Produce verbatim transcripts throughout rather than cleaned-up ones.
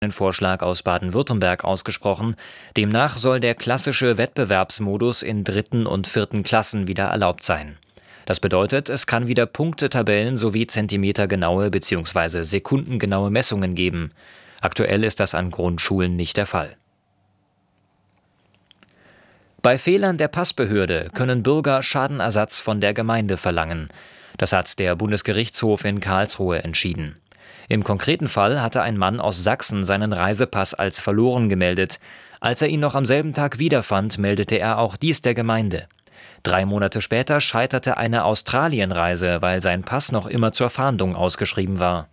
einen Vorschlag aus Baden-Württemberg ausgesprochen. Demnach soll der klassische Wettbewerbsmodus in dritten und vierten Klassen wieder erlaubt sein. Das bedeutet, es kann wieder Punktetabellen sowie zentimetergenaue bzw. sekundengenaue Messungen geben. Aktuell ist das an Grundschulen nicht der Fall. Bei Fehlern der Passbehörde können Bürger Schadenersatz von der Gemeinde verlangen. Das hat der Bundesgerichtshof in Karlsruhe entschieden. Im konkreten Fall hatte ein Mann aus Sachsen seinen Reisepass als verloren gemeldet. Als er ihn noch am selben Tag wiederfand, meldete er auch dies der Gemeinde. Drei Monate später scheiterte eine Australienreise, weil sein Pass noch immer zur Fahndung ausgeschrieben war.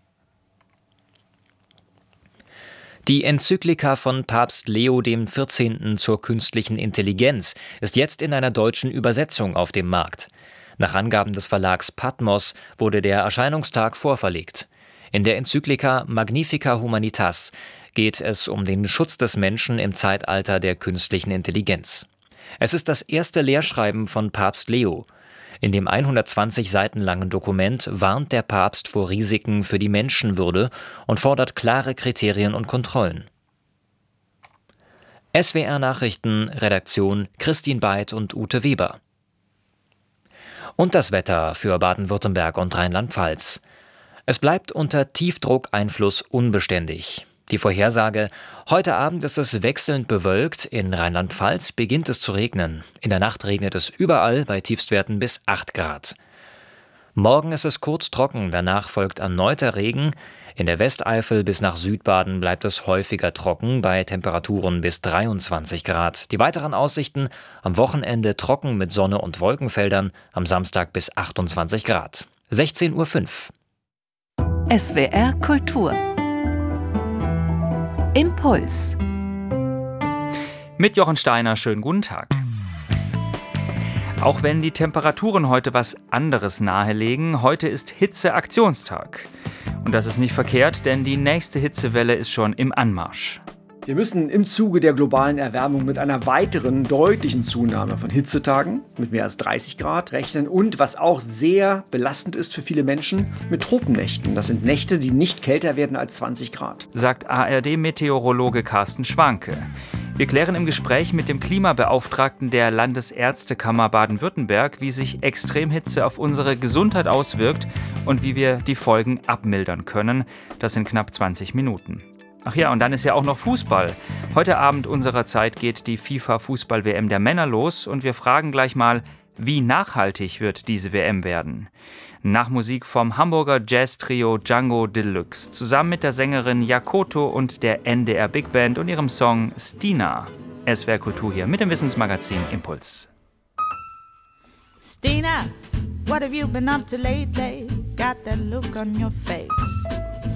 Die Enzyklika von Papst Leo der vierzehnte. Zur künstlichen Intelligenz ist jetzt in einer deutschen Übersetzung auf dem Markt. Nach Angaben des Verlags Patmos wurde der Erscheinungstag vorverlegt. In der Enzyklika Magnifica Humanitas geht es um den Schutz des Menschen im Zeitalter der künstlichen Intelligenz. Es ist das erste Lehrschreiben von Papst Leo. In dem hundertzwanzig Seiten langen Dokument warnt der Papst vor Risiken für die Menschenwürde und fordert klare Kriterien und Kontrollen. S W R Nachrichten, Redaktion Christine Beid und Ute Weber. Und das Wetter für Baden-Württemberg und Rheinland-Pfalz. Es bleibt unter Tiefdruckeinfluss unbeständig. Die Vorhersage: Heute Abend ist es wechselnd bewölkt, in Rheinland-Pfalz beginnt es zu regnen. In der Nacht regnet es überall bei Tiefstwerten bis acht Grad. Morgen ist es kurz trocken, danach folgt erneuter Regen. In der Westeifel bis nach Südbaden bleibt es häufiger trocken, bei Temperaturen bis dreiundzwanzig Grad. Die weiteren Aussichten: am Wochenende trocken mit Sonne und Wolkenfeldern, am Samstag bis achtundzwanzig Grad. sechzehn Uhr fünf. S W R Kultur. Impuls. Mit Jochen Steiner, schönen guten Tag. Auch wenn die Temperaturen heute was anderes nahelegen, heute ist Hitzeaktionstag. Und das ist nicht verkehrt, denn die nächste Hitzewelle ist schon im Anmarsch. Wir müssen im Zuge der globalen Erwärmung mit einer weiteren deutlichen Zunahme von Hitzetagen mit mehr als dreißig Grad rechnen und, was auch sehr belastend ist für viele Menschen, mit Tropennächten. Das sind Nächte, die nicht kälter werden als zwanzig Grad. Sagt A R D-Meteorologe Carsten Schwanke. Wir klären im Gespräch mit dem Klimabeauftragten der Landesärztekammer Baden-Württemberg, wie sich Extremhitze auf unsere Gesundheit auswirkt und wie wir die Folgen abmildern können. Das in knapp zwanzig Minuten. Ach ja, und dann ist ja auch noch Fußball. Heute Abend unserer Zeit geht die FIFA-Fußball-W M der Männer los und wir fragen gleich mal, wie nachhaltig wird diese W M werden? Nach Musik vom Hamburger Jazz-Trio Django Deluxe, zusammen mit der Sängerin Jakoto und der N D R Big Band und ihrem Song Stina. S W R Kultur hier mit dem Wissensmagazin Impuls. Stina, what have you been up to lately? Got that look on your face.